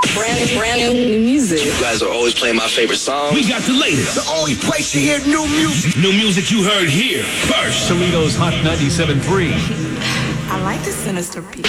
brand new music. You guys are always playing my favorite song. We got the latest. The only place you hear new music. New music you heard here first. Toledo's Hot 97.3. I like the sinister beat.